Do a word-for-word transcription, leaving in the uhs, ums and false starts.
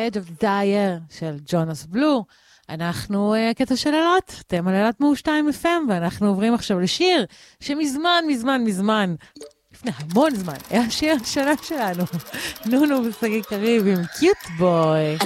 Edge of Desire של ג'ונס בלו. אנחנו קטע של אלת, אתם על אלת מאו שתיים אף אם, ואנחנו עוברים עכשיו לשיר שמזמן, מזמן, מזמן, לפני המון זמן, היה השיר השנה שלנו, נונו וסגי קריב עם קיוט בוי.